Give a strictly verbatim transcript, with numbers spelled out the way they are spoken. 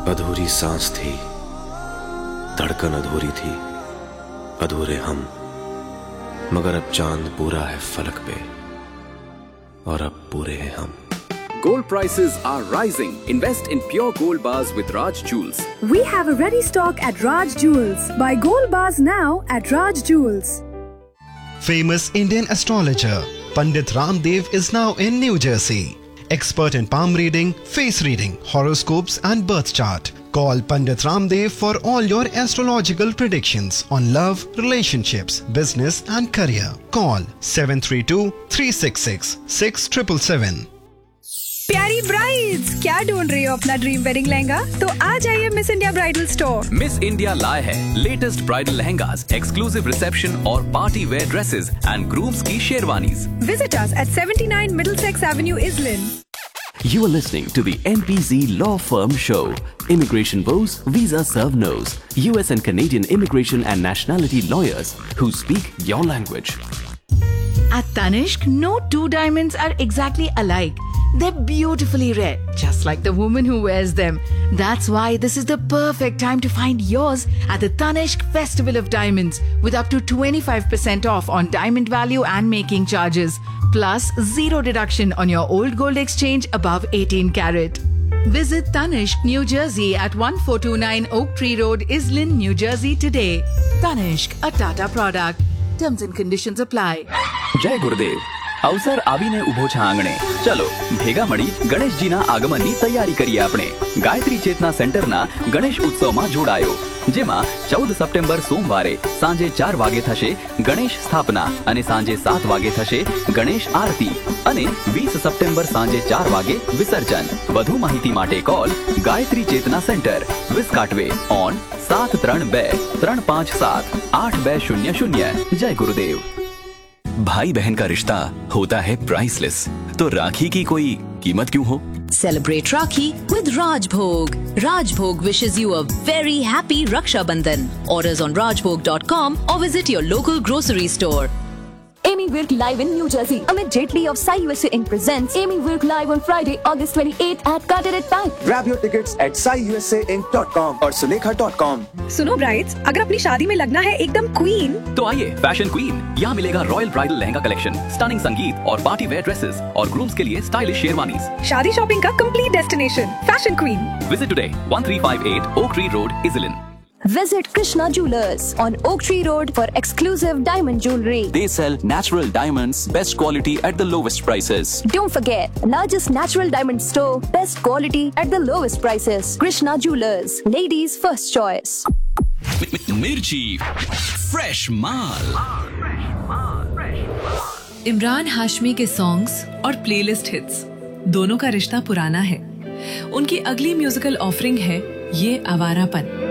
अधूरी सांस थी, धड़कन अधूरी थी, अधूरे हम, मगर अब चांद पूरा है फलक पे और अब पूरे हैं हम। Gold prices are rising. Invest in pure gold bars with Raj Jewels. We have a ready stock at Raj Jewels. Buy gold bars now at Raj Jewels. Famous Indian astrologer Pandit Ramdev is now in New Jersey. Expert in palm reading, face reading, horoscopes and birth chart. Call Pandit Ramdev for all your astrological predictions on love, relationships, business and career. Call seven three two, three six six, six seven seven seven. प्यारी brides, क्या ढूंढ रही हो अपना dream wedding lehenga? तो आ जाइए miss India bridal store. Miss India लाए है latest bridal lehengas, exclusive reception और party wear dresses and grooms की sherwanis. Visit us at seventy-nine Middlesex Avenue, Islin. You are listening to the N P Z Law Firm Show. Immigration woes, visa serve no's. U S and Canadian immigration and nationality lawyers who speak your language. At Tanishq, no two diamonds are exactly alike. They're beautifully red, just like the woman who wears them. That's why this is the perfect time to find yours at the Tanishq Festival of Diamonds with up to twenty-five percent off on diamond value and making charges. Plus zero deduction on your old gold exchange above eighteen carat. Visit Tanishq, New Jersey at fourteen twenty-nine Oak Tree Road, Islin, New Jersey today. Tanishq, a Tata product. Terms and conditions apply. જય ગુરુદેવ. અવસર આવીને ઉભો છે આંગણે. ચલો ભેગા મળી ગણેશજીના આગમનની તૈયારી કરીએ આપણે. ગાયત્રી ચેતના સેન્ટરના ગણેશ ઉત્સવમાં જોડાયો, જેમાં ચૌદ સપ્ટેમ્બર સોમવારે સાંજે ચાર વાગે થશે ગણેશ સ્થાપના અને સાંજે સાત વાગે થશે ગણેશ આરતી અને વીસ સપ્ટેમ્બર સાંજે ચાર વાગે વિસર્જન. વધુ માહિતી માટે call Gayatri Chetana centre, વિસ્કાટવે on સાત ત્રણ બે ત્રણ પાંચ સાત આઠ બે શૂન્ય શૂન્ય. જય गुरुदेव. भाई बहन का रिश्ता होता है प्राइसलेस, तो राखी की कोई कीमत क्यों हो? Celebrate Rakhi with Rajbhog. Rajbhog wishes you a very happy Raksha Bandhan. Orders on rajbhog dot com or visit your local grocery store. Amy Wilk live in New Jersey. Amit Jaitley of Sai U S A Incorporated presents Amy Wilk live on Friday, August twenty-eighth at Carteret Bank. Grab your tickets at sai u s a inc dot com और sulekha dot com. सुनो brides, अगर अपनी शादी में लगना है एकदम queen, तो आइए फैशन क्वीन, यहाँ मिलेगा royal bridal lehenga collection, stunning संगीत और पार्टी वेयर ड्रेसेस और ग्रूम्स के लिए स्टाइलिश शेरवानीज। शादी शॉपिंग का complete destination, fashion queen. Visit today, thirteen fifty-eight Oak Tree Road, Islin. Visit Krishna Jewelers on Oak Tree Road for exclusive diamond jewelry. They sell natural diamonds, best quality at the lowest prices. Don't forget, largest natural diamond store, best quality at the lowest prices. Krishna Jewelers, ladies' first choice. मिर्ची fresh माल। इमरान हाशमी के songs और playlist hits दोनों का रिश्ता पुराना है। उनकी अगली म्यूजिकल ऑफरिंग है ये आवारापन।